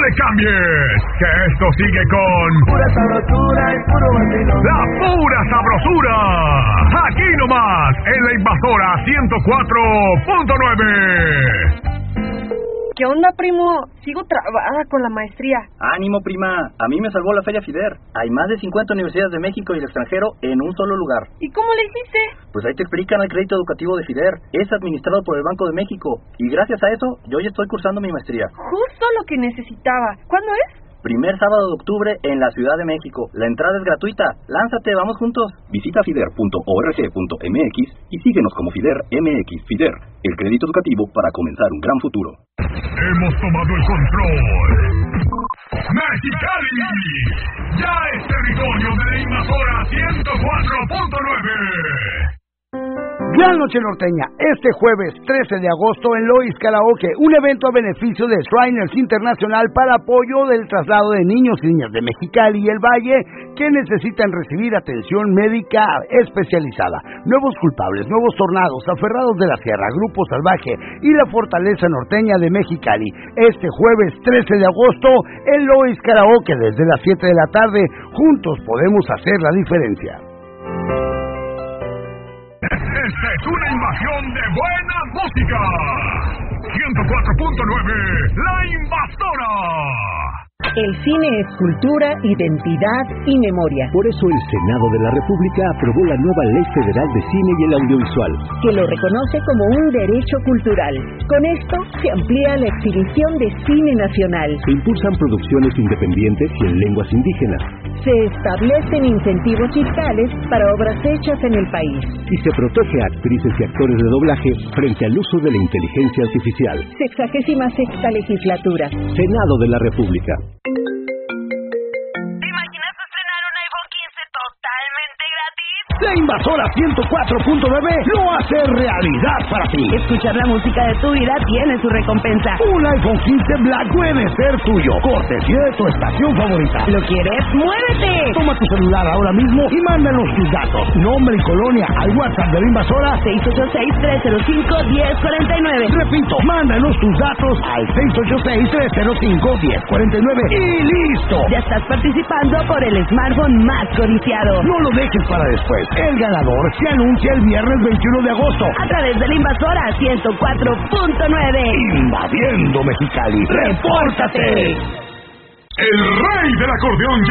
le cambies, que esto sigue con pura sabrosura y puro vacilón. la pura sabrosura. Aquí nomás, en la Invasora 104.9. ¿Qué onda, primo? Sigo trabada con la maestría. Ánimo, prima. A mí me salvó la Feria FIDER. Hay más de 50 universidades de México y el extranjero en un solo lugar. ¿Y cómo le hiciste? Pues ahí te explican el crédito educativo de FIDER. Es administrado por el Banco de México. Y gracias a eso, yo ya estoy cursando mi maestría. Justo lo que necesitaba. ¿Cuándo es? Primer sábado de octubre en la Ciudad de México. La entrada es gratuita. Lánzate, vamos juntos. Visita fider.org.mx y síguenos como FIDER MX. FIDER, el crédito educativo para comenzar un gran futuro. Hemos tomado el control. Mexicali ya es territorio de la Invasora 104.9. Gran Noche Norteña, este jueves 13 de agosto en Lois Karaoke, un evento a beneficio de Shriners Internacional para apoyo del traslado de niños y niñas de Mexicali y el Valle que necesitan recibir atención médica especializada. Nuevos culpables, nuevos tornados, aferrados de la sierra, Grupo Salvaje y la Fortaleza Norteña de Mexicali. Este jueves 13 de agosto en Lois Karaoke desde las 7 de la tarde. Juntos podemos hacer la diferencia. Esta es una invasión de buena música. 104.9, La Invasora. El cine es cultura, identidad y memoria. Por eso el Senado de la República aprobó la nueva Ley Federal de Cine y el Audiovisual, que lo reconoce como un derecho cultural. Con esto se amplía la exhibición de cine nacional. Se impulsan producciones independientes y en lenguas indígenas. Se establecen incentivos fiscales para obras hechas en el país. Y se protege a actrices y actores de doblaje frente al uso de la inteligencia artificial. 66ª legislatura. Senado de la República. ¿Te imaginas estrenar un iPhone 15 totalmente gratis? La Invasora 104.9 lo hace realidad para ti. Escuchar la música de tu vida tiene su recompensa. Un iPhone 15 Black puede ser tuyo, cortesía de tu estación favorita. ¿Lo quieres? ¡Muévete! Toma tu celular ahora mismo y mándanos tus datos, nombre y colonia al WhatsApp de la Invasora 686-305-1049. Repito, mándanos tus datos al 686-305-1049 y ¡listo! Ya estás participando por el smartphone más codiciado. No lo dejes para después. El ganador se anuncia el viernes 21 de agosto A través de la Invasora 104.9. Invadiendo Mexicali. ¡Repórtate! El rey del acordeón